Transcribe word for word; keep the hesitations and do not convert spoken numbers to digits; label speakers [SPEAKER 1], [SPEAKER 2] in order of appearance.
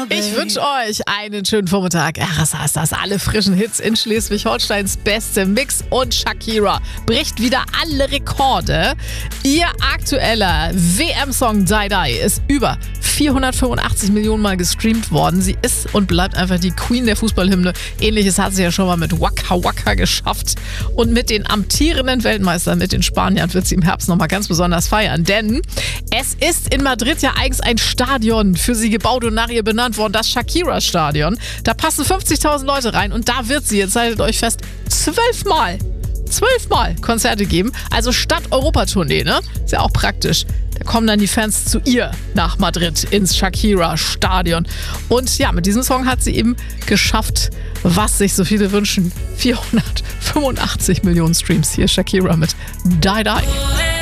[SPEAKER 1] Ich wünsche euch einen schönen Vormittag. R S A ist das, alle frischen Hits in Schleswig-Holsteins beste Mix und Shakira bricht wieder alle Rekorde. Ihr aktueller W M-Song Die Die ist über vierhundertfünfundachtzig Millionen Mal gestreamt worden. Sie ist und bleibt einfach die Queen der Fußballhymne. Ähnliches hat sie ja schon mal mit Waka Waka geschafft. Und mit den amtierenden Weltmeistern, mit den Spaniern, wird sie im Herbst nochmal ganz besonders feiern. Denn es ist in Madrid ja eigens ein Stadion für sie gebaut und nach ihr benannt worden, das Shakira-Stadion. Da passen fünfzigtausend Leute rein und da wird sie, jetzt haltet euch fest, zwölfmal, zwölfmal Konzerte geben. Also statt Europatournee, ne? Ist ja auch praktisch. Da kommen dann die Fans zu ihr nach Madrid ins Shakira-Stadion. Und ja, mit diesem Song hat sie eben geschafft, was sich so viele wünschen. vierhundertfünfundachtzig Millionen Streams. Hier ist Shakira mit Die Die.